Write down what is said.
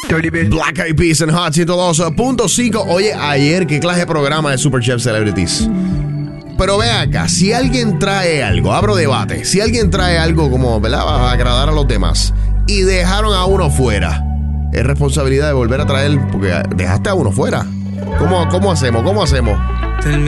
Black Eyed Peas en Hot 102.5. Oye, ayer, ¿qué clase de programa de Super Chef Celebrities? Pero ve acá, si alguien trae algo, abro debate, si alguien trae algo como, ¿verdad?, va a agradar a los demás y dejaron a uno fuera, es responsabilidad de volver a traer, porque dejaste a uno fuera. ¿Cómo hacemos?